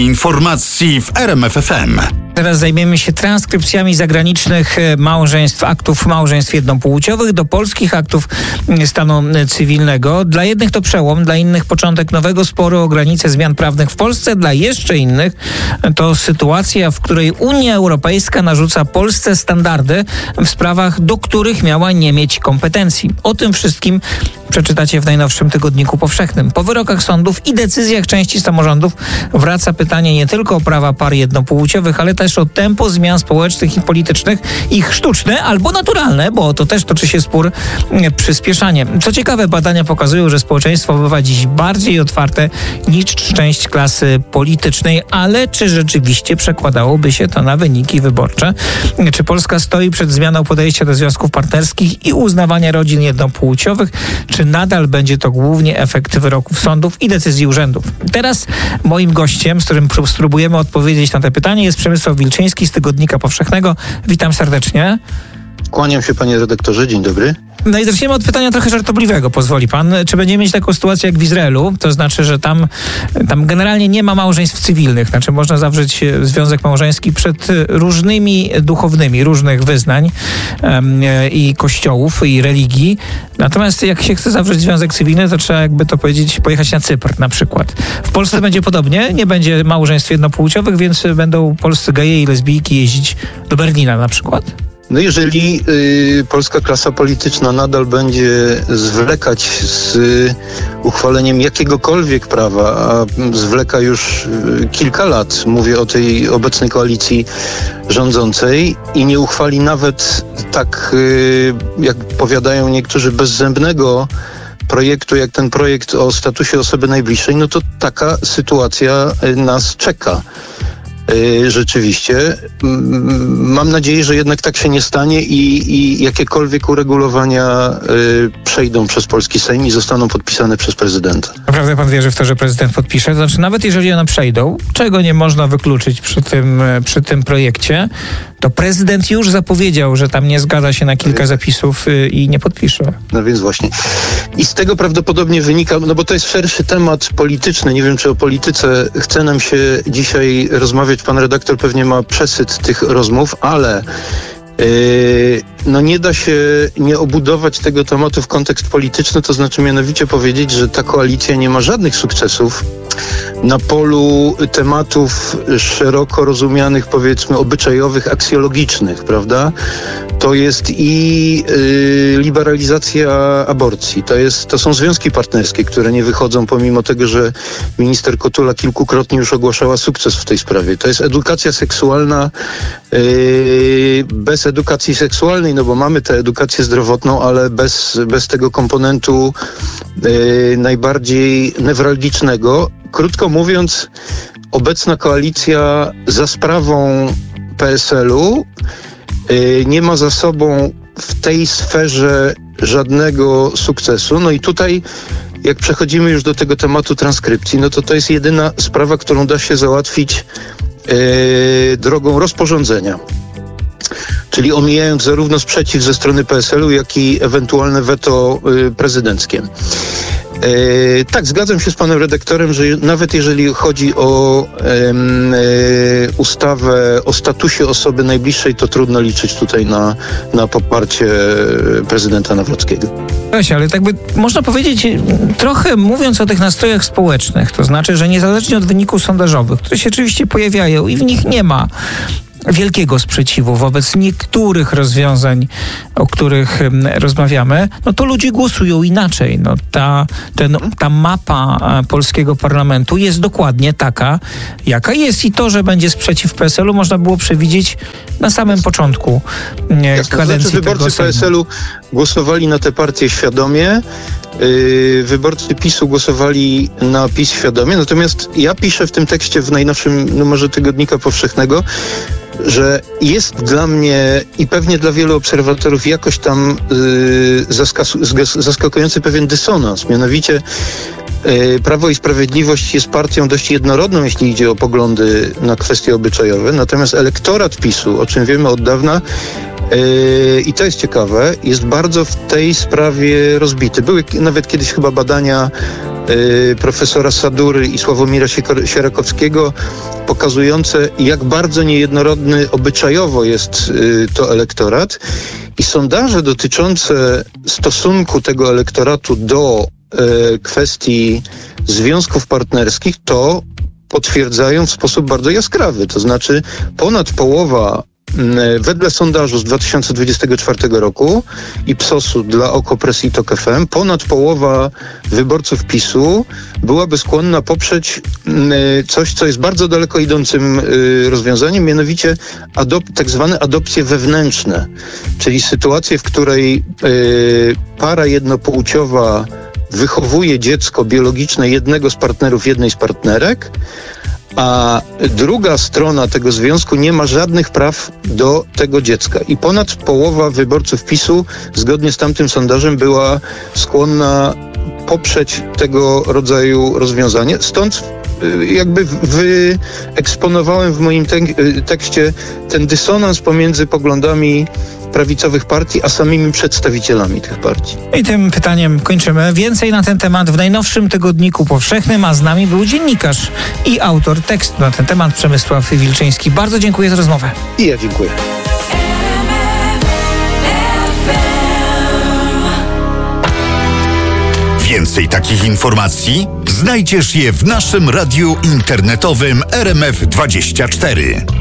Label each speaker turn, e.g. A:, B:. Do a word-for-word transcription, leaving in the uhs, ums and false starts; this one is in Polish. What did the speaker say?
A: Informacji w R M F F M.
B: Teraz zajmiemy się transkrypcjami zagranicznych małżeństw, aktów małżeństw jednopłciowych do polskich aktów stanu cywilnego. Dla jednych to przełom, dla innych początek nowego sporu o granice zmian prawnych w Polsce, dla jeszcze innych to sytuacja, w której Unia Europejska narzuca Polsce standardy w sprawach, do których miała nie mieć kompetencji. O tym wszystkim przeczytacie w najnowszym Tygodniku Powszechnym. Po wyrokach sądów i decyzjach części samorządów wraca pytanie nie tylko o prawa par jednopłciowych, ale też o tempo zmian społecznych i politycznych, ich sztuczne albo naturalne, bo to też toczy się spór, przyspieszanie. Co ciekawe, badania pokazują, że społeczeństwo bywa dziś bardziej otwarte niż część klasy politycznej, ale czy rzeczywiście przekładałoby się to na wyniki wyborcze? Czy Polska stoi przed zmianą podejścia do związków partnerskich i uznawania rodzin jednopłciowych? Czy nadal będzie to głównie efekt wyroków sądów i decyzji urzędów? Teraz moim gościem, z którym spróbujemy odpowiedzieć na te pytanie, jest Przemysław Wilczyński z Tygodnika Powszechnego. Witam serdecznie.
C: Kłaniam się, panie redaktorze, dzień dobry.
B: No i zaczniemy od pytania trochę żartobliwego, pozwoli pan. Czy będziemy mieć taką sytuację jak w Izraelu? To znaczy, że tam, tam generalnie nie ma małżeństw cywilnych. Znaczy można zawrzeć związek małżeński przed różnymi duchownymi, różnych wyznań um, i kościołów, i religii. Natomiast jak się chce zawrzeć związek cywilny, to trzeba, jakby to powiedzieć, pojechać na Cypr na przykład. W Polsce będzie podobnie, nie będzie małżeństw jednopłciowych, więc będą polscy geje i lesbijki jeździć do Berlina na przykład.
C: No jeżeli y, polska klasa polityczna nadal będzie zwlekać z y, uchwaleniem jakiegokolwiek prawa, a zwleka już y, kilka lat, mówię o tej obecnej koalicji rządzącej, i nie uchwali nawet tak, y, jak powiadają niektórzy, bezzębnego projektu, jak ten projekt o statusie osoby najbliższej, no to taka sytuacja y, nas czeka. Rzeczywiście. Mam nadzieję, że jednak tak się nie stanie i, i jakiekolwiek uregulowania y, przejdą przez polski Sejm i zostaną podpisane przez prezydenta.
B: Naprawdę pan wierzy w to, że prezydent podpisze? To znaczy, nawet jeżeli one przejdą, czego nie można wykluczyć przy tym, przy tym projekcie, to prezydent już zapowiedział, że tam nie zgadza się na kilka zapisów y, i nie podpisze.
C: No więc właśnie. I z tego prawdopodobnie wynika, no bo to jest szerszy temat polityczny. Nie wiem, czy o polityce chce nam się dzisiaj rozmawiać. Pan redaktor pewnie ma przesyt tych rozmów, ale yy, no nie da się nie obudować tego tematu w kontekst polityczny, to znaczy mianowicie powiedzieć, że ta koalicja nie ma żadnych sukcesów na polu tematów szeroko rozumianych, powiedzmy, obyczajowych, aksjologicznych, prawda? To jest i y, liberalizacja aborcji, to, jest, to są związki partnerskie, które nie wychodzą, pomimo tego, że minister Kotula kilkukrotnie już ogłaszała sukces w tej sprawie. To jest edukacja seksualna y, bez edukacji seksualnej, no bo mamy tę edukację zdrowotną, ale bez, bez tego komponentu y, najbardziej newralgicznego. Krótko mówiąc, obecna koalicja za sprawą P S L-u yy, nie ma za sobą w tej sferze żadnego sukcesu. No i tutaj, jak przechodzimy już do tego tematu transkrypcji, no to to jest jedyna sprawa, którą da się załatwić yy, drogą rozporządzenia. Czyli omijając zarówno sprzeciw ze strony P S L-u, jak i ewentualne weto yy, prezydenckie. Yy, tak, zgadzam się z panem redaktorem, że nawet jeżeli chodzi o yy, ustawę o statusie osoby najbliższej, to trudno liczyć tutaj na, na poparcie prezydenta Nawrockiego.
B: Właśnie, ale tak by można powiedzieć, trochę mówiąc o tych nastrojach społecznych, to znaczy, że niezależnie od wyników sondażowych, które się oczywiście pojawiają i w nich nie ma wielkiego sprzeciwu wobec niektórych rozwiązań, o których rozmawiamy, no to ludzie głosują inaczej. No ta, ten, ta mapa polskiego parlamentu jest dokładnie taka, jaka jest, i to, że będzie sprzeciw P S L-u, można było przewidzieć na samym początku
C: Jasne,
B: kadencji
C: znaczy, wyborcy
B: tego
C: P S L-u głosowali na tę partię świadomie, Yy, wyborcy PiS-u głosowali na PiS świadomie, natomiast ja piszę w tym tekście w najnowszym numerze Tygodnika Powszechnego, że jest dla mnie i pewnie dla wielu obserwatorów jakoś tam yy, zaskaku- zaskakujący pewien dysonans. Mianowicie yy, Prawo i Sprawiedliwość jest partią dość jednorodną, jeśli idzie o poglądy na kwestie obyczajowe, natomiast elektorat PiS-u, o czym wiemy od dawna, Yy, i to jest ciekawe, jest bardzo w tej sprawie rozbity. Były nawet kiedyś chyba badania y, profesora Sadury i Sławomira Sierakowskiego, pokazujące, jak bardzo niejednorodny obyczajowo jest y, to elektorat. I sondaże dotyczące stosunku tego elektoratu do y, kwestii związków partnerskich to potwierdzają w sposób bardzo jaskrawy. To znaczy ponad połowa wedle sondażu z dwa tysiące dwudziestego czwartego roku i Ipsosu dla Okopres i Tok F M, ponad połowa wyborców PiSu byłaby skłonna poprzeć coś, co jest bardzo daleko idącym rozwiązaniem, mianowicie adop- tak zwane adopcje wewnętrzne, czyli sytuacje, w której para jednopłciowa wychowuje dziecko biologiczne jednego z partnerów, jednej z partnerek, a druga strona tego związku nie ma żadnych praw do tego dziecka. I ponad połowa wyborców PiSu, zgodnie z tamtym sondażem, była skłonna poprzeć tego rodzaju rozwiązanie. Stąd jakby wyeksponowałem w moim te- tekście ten dysonans pomiędzy poglądami prawicowych partii, a samymi przedstawicielami tych partii.
B: I tym pytaniem kończymy. Więcej na ten temat w najnowszym tygodniku powszechnym, a z nami był dziennikarz i autor tekstu na ten temat Przemysław Wilczyński. Bardzo dziękuję za rozmowę.
C: I ja dziękuję.
A: Więcej takich informacji znajdziesz je w naszym radiu internetowym R M F dwadzieścia cztery.